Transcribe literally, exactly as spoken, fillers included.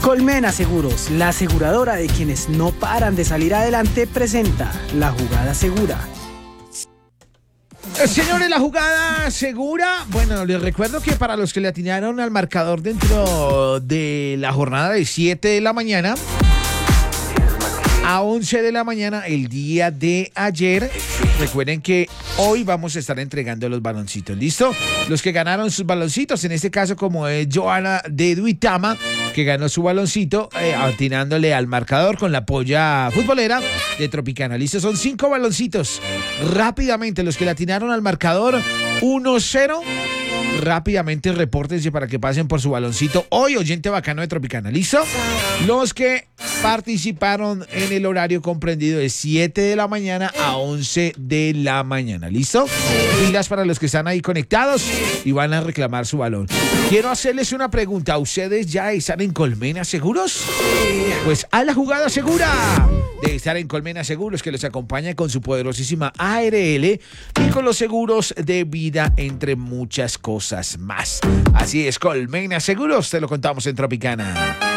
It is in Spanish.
Colmena Seguros, la aseguradora de quienes no paran de salir adelante, presenta La Jugada Segura. Señores, la jugada segura. Bueno, les recuerdo que para los que le atinaron al marcador dentro de la jornada de siete de la mañana a once de la mañana el día de ayer, recuerden que hoy vamos a estar entregando los baloncitos, ¿listo? Los que ganaron sus baloncitos, en este caso como es Joana de Duitama, que ganó su baloncito eh, atinándole al marcador con la polla futbolera de Tropicana, ¿listo? Son cinco baloncitos. Rápidamente, los que le atinaron al marcador uno cero, rápidamente repórtense para que pasen por su baloncito hoy, oyente bacano de Tropicana, ¿listo? Los que participaron en el horario comprendido de siete de la mañana a once de la mañana, ¿listo? Pilas para los que están ahí conectados y van a reclamar su balón. Quiero hacerles una pregunta, ¿ustedes ya están en Colmena Seguros? Pues a la jugada segura de estar en Colmena Seguros, que les acompaña con su poderosísima A R L y con los seguros de vida, entre muchas cosas más. Así es, Colmena Seguros, te lo contamos en Tropicana.